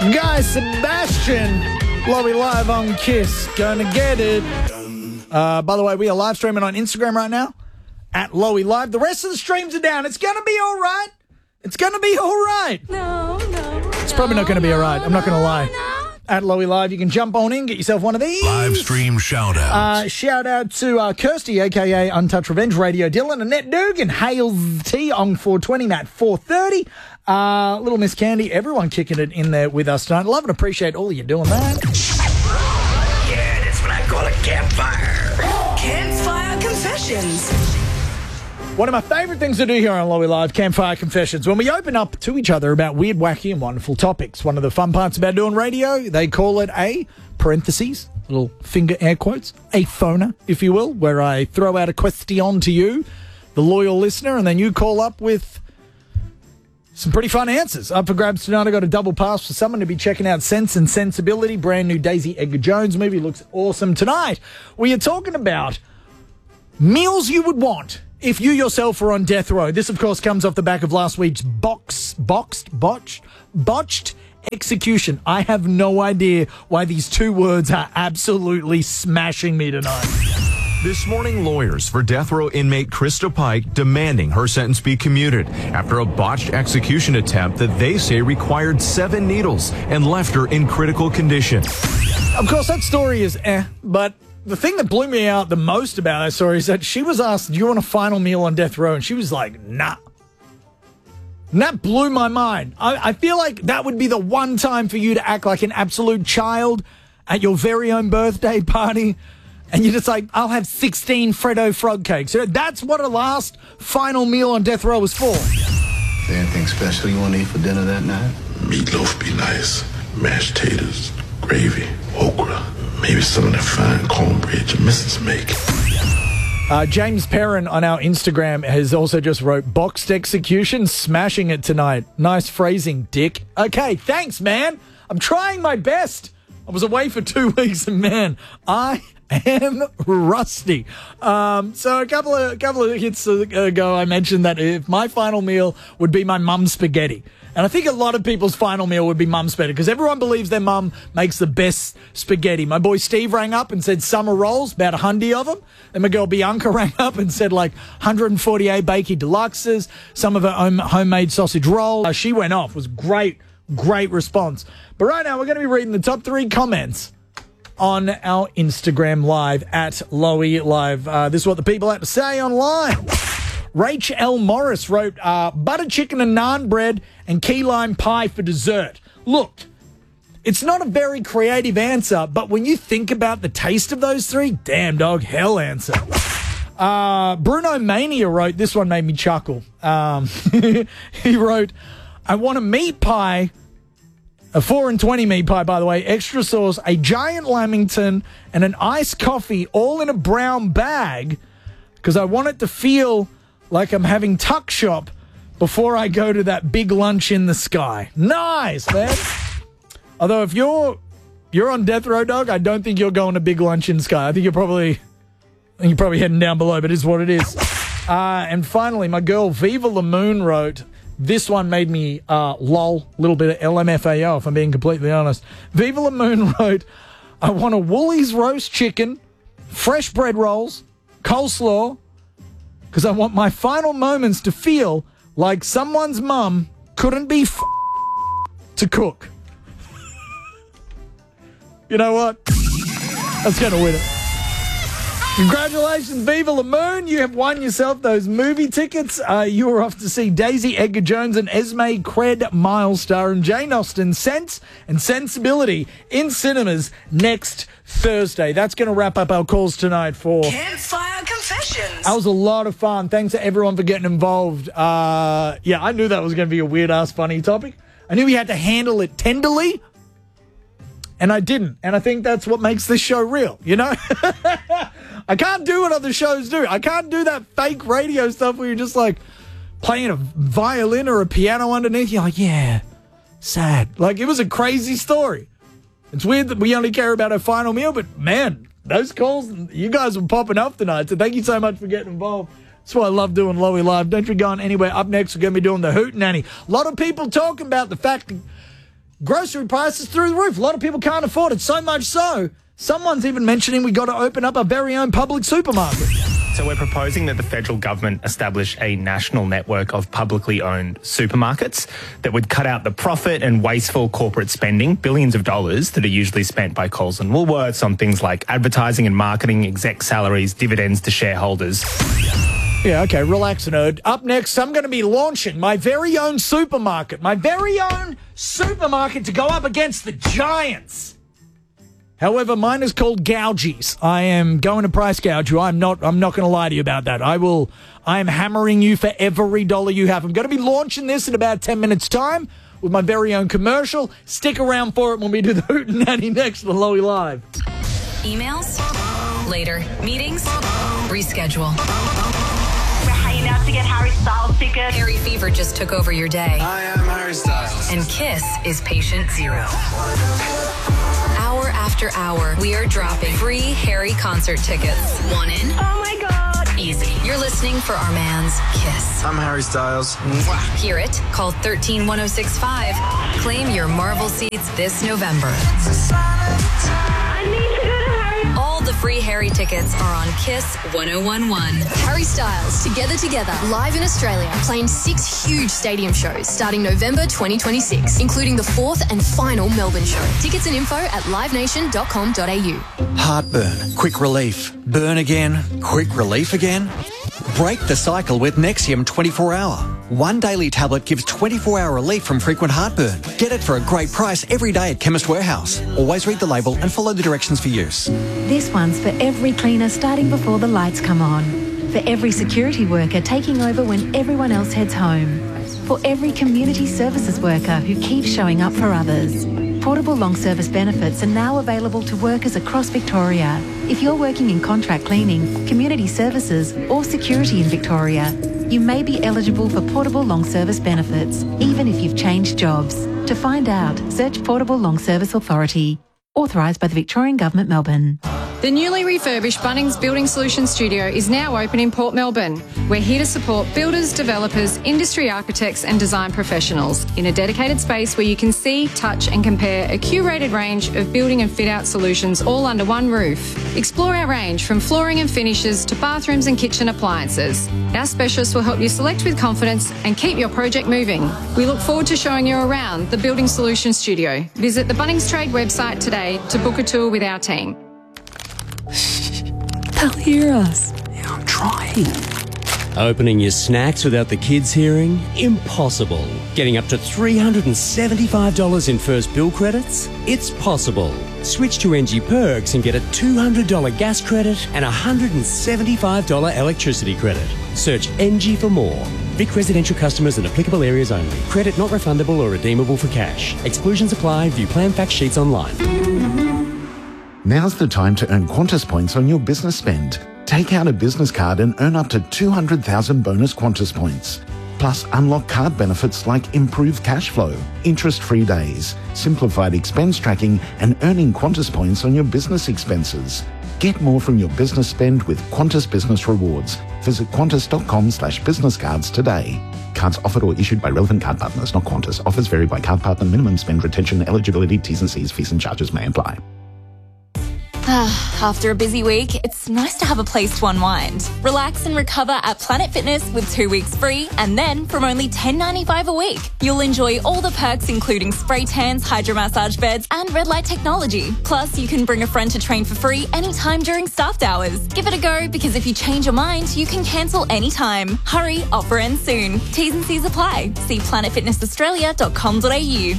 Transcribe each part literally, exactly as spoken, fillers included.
Guy Sebastian, Lowy live on Kiss. Gonna get it. Uh, by the way, we are live streaming on Instagram right now at Lowy Live. The rest of the streams are down. It's gonna be all right. It's gonna be all right. No, no. It's probably not gonna be all right. I'm not gonna lie. At Lowy Live, you can jump on in, get yourself one of these. Live stream shout out. Uh, shout out to uh, Kirsty, a k a. Untouched Revenge, Radio Dylan, Annette Dugan, Hales T on four twenty, Matt four thirty, uh, Little Miss Candy, everyone kicking it in there with us tonight. Love and appreciate all of you doing that. Yeah, that's what I call a campfire. Campfire Confessions. One of my favourite things to do here on Lowy Live, Campfire Confessions, when we open up to each other about weird, wacky and wonderful topics. One of the fun parts about doing radio, they call it a, parentheses, little finger air quotes, a phoner, if you will, where I throw out a question to you, the loyal listener, and then you call up with some pretty fun answers. Up for grabs tonight, I got a double pass for someone to be checking out Sense and Sensibility, brand new Daisy Edgar Jones movie, looks awesome. Tonight, we are talking about meals you would want if you yourself were on death row. This, of course, comes off the back of last week's box, boxed, botched, botched execution. I have no idea why these two words are absolutely smashing me tonight. This morning, lawyers for death row inmate Krista Pike demanding her sentence be commuted after a botched execution attempt that they say required seven needles and left her in critical condition. Of course, that story is eh, but the thing that blew me out the most about that story is that she was asked, do you want a final meal on death row? And she was like, nah. And that blew my mind. I, I feel like that would be the one time for you to act like an absolute child at your very own birthday party. And you're just like, I'll have sixteen Freddo frog cakes. That's what a last final meal on death row was for. Is there anything special you want to eat for dinner that night? Meatloaf be nice. Mashed taters, gravy, okra. Maybe some of that fine cornbread your missus make. Uh, James Perrin on our Instagram has also just wrote, boxed execution, smashing it tonight. Nice phrasing, dick. Okay, thanks, man. I'm trying my best. I was away for two weeks, and man, I am rusty. Um, so a couple of a couple of hits ago, I mentioned that if my final meal would be my mum's spaghetti. And I think a lot of people's final meal would be mum's spaghetti because everyone believes their mum makes the best spaghetti. My boy Steve rang up and said summer rolls, about a hundy of them. Then my girl Bianca rang up and said like one hundred forty-eight Bakey Deluxes, some of her own homemade sausage rolls. Uh, she went off. It was great, great response. But right now we're going to be reading the top three comments on our Instagram live at Lowy Live. Uh, this is what the people had to say online. Rach L. Morris wrote, uh, butter chicken and naan bread and key lime pie for dessert. Look, it's not a very creative answer, but when you think about the taste of those three, damn dog, hell answer. Uh, Bruno Mania wrote, this one made me chuckle. Um, he wrote, I want a meat pie, a four and twenty meat pie, by the way, extra sauce, a giant lamington, and an iced coffee all in a brown bag because I want it to feel like I'm having tuck shop before I go to that big lunch in the sky. Nice, man. Although if you're you're on death row, dog, I don't think you're going to big lunch in the sky. I think you're probably I think you're probably heading down below, but it is what it is. Uh, and finally, my girl Viva Lamoon wrote, this one made me uh, lol, a little bit of L M F A O if I'm being completely honest. Viva Lamoon wrote, I want a Woolies roast chicken, fresh bread rolls, coleslaw, because I want my final moments to feel like someone's mum couldn't be f- to cook. You know what? That's going to win it. Congratulations, Viva Lamoon. You have won yourself those movie tickets. Uh, you are off to see Daisy Edgar Jones and Esme Cred Milestar and Jane Austen Sense and Sensibility in cinemas next Thursday. That's going to wrap up our calls tonight for Campfire Confessions. That was a lot of fun. Thanks to everyone for getting involved. Uh, yeah, I knew that was going to be a weird-ass funny topic. I knew we had to handle it tenderly, and I didn't. And I think that's what makes this show real, you know? I can't do what other shows do. I can't do that fake radio stuff where you're just like playing a violin or a piano underneath. You're like, yeah, sad. Like, it was a crazy story. It's weird that we only care about our final meal, but man, those calls, you guys were popping up tonight. So thank you so much for getting involved. That's why I love doing Lowy Live. Don't be going anywhere. Up next, we're going to be doing the Hootenanny. A lot of people talking about the fact that Grocery prices through the roof. A lot of people can't afford it. So much so, someone's even mentioning we got to open up our very own public supermarket. So we're proposing that the federal government establish a national network of publicly owned supermarkets that would cut out the profit and wasteful corporate spending, billions of dollars that are usually spent by Coles and Woolworths on things like advertising and marketing, exec salaries, dividends to shareholders. Yeah, okay, relax, nerd. Up next, I'm going to be launching my very own supermarket. My very own supermarket to go up against the giants. However, mine is called Gougies. I am going to price gouge you. I'm not I'm not going to lie to you about that. I will I am hammering you for every dollar you have. I'm going to be launching this in about ten minutes time with my very own commercial. Stick around for it when we do the Hoot and Natty next on Lowy Live. Emails? Later. Meetings? Reschedule. We're hanging out to get Harry Styles tickets. Harry Fever just took over your day. I am Harry Styles. And Kiss is patient zero. Hour after hour, we are dropping free Harry concert tickets. One in. Oh my God. Easy. You're listening for our man's Kiss. I'm Harry Styles. Hear it? Call one three one oh six five. Claim your Marvel seats this November. I need to go to Harry. All the free Harry tickets are on Kiss one oh one one. Harry Styles, Together Together, live in Australia, playing six huge stadium shows starting November twenty twenty-six, including the fourth and final Melbourne show. Tickets and info at live nation dot com dot a u. Heartburn, quick relief. Burn again, quick relief again. Break the cycle with Nexium twenty-four hour. One daily tablet gives twenty-four hour relief from frequent heartburn. Get it for a great price every day at Chemist Warehouse. Always read the label and follow the directions for use. This one's for every cleaner starting before the lights come on. For every security worker taking over when everyone else heads home. For every community services worker who keeps showing up for others. Portable long service benefits are now available to workers across Victoria. If you're working in contract cleaning, community services or security in Victoria, you may be eligible for portable long service benefits, even if you've changed jobs. To find out, search Portable Long Service Authority. Authorised by the Victorian Government, Melbourne. The newly refurbished Bunnings Building Solutions Studio is now open in Port Melbourne. We're here to support builders, developers, industry architects and design professionals in a dedicated space where you can see, touch and compare a curated range of building and fit-out solutions all under one roof. Explore our range from flooring and finishes to bathrooms and kitchen appliances. Our specialists will help you select with confidence and keep your project moving. We look forward to showing you around the Building Solutions Studio. Visit the Bunnings Trade website today to book a tour with our team. They'll hear us. Yeah, I'm trying. Opening your snacks without the kids hearing? Impossible. Getting up to three hundred seventy-five dollars in first bill credits? It's possible. Switch to N G Perks and get a two hundred dollars gas credit and a one hundred seventy-five dollars electricity credit. Search N G for more. Vic residential customers and applicable areas only. Credit not refundable or redeemable for cash. Exclusions apply. View plan fact sheets online. Now's the time to earn Qantas points on your business spend. Take out a business card and earn up to two hundred thousand bonus Qantas points. Plus, unlock card benefits like improved cash flow, interest-free days, simplified expense tracking, and earning Qantas points on your business expenses. Get more from your business spend with Qantas Business Rewards. Visit qantas.com slash business cards today. Cards offered or issued by relevant card partners, not Qantas. Offers vary by card partner. Minimum spend, retention, eligibility, T's and C's, fees and charges may apply. After a busy week, it's nice to have a place to unwind. Relax and recover at Planet Fitness with two weeks free, and then from only ten dollars ninety-five a week, you'll enjoy all the perks including spray tans, hydromassage beds and red light technology. Plus, you can bring a friend to train for free anytime during staffed hours. Give it a go, because if you change your mind, you can cancel anytime. Hurry, offer ends soon. T's and C's apply. See planet fitness australia dot com dot a u.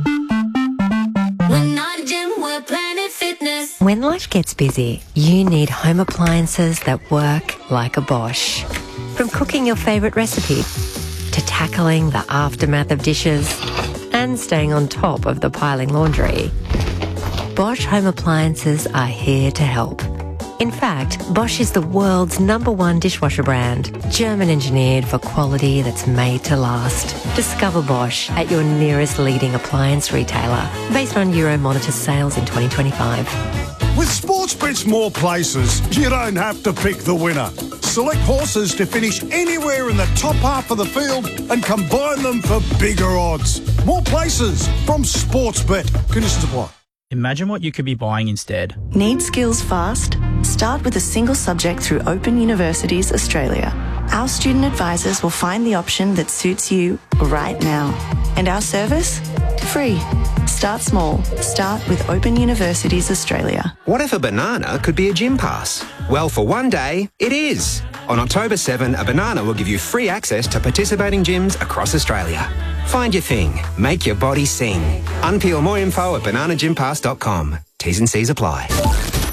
We're not a gym, we're Planet Fitness. When life gets busy, you need home appliances that work like a Bosch. From cooking your favourite recipe to tackling the aftermath of dishes and staying on top of the piling laundry, Bosch home appliances are here to help. In fact, Bosch is the world's number one dishwasher brand, German engineered for quality that's made to last. Discover Bosch at your nearest leading appliance retailer, based on Euromonitor sales in twenty twenty-five. With Sportsbet's more places, you don't have to pick the winner. select horses to finish anywhere in the top half of the field and combine them for bigger odds. More places from Sportsbet. Conditions apply. Imagine what you could be buying instead. Need skills fast? Start with a single subject through Open Universities Australia. Our student advisors will find the option that suits you right now. And our service? Free. Start small. Start with Open Universities Australia. What if a banana could be a gym pass? Well, for one day, it is. On October seventh, a banana will give you free access to participating gyms across Australia. Find your thing. Make your body sing. Unpeel more info at banana gym pass dot com. T's and C's apply.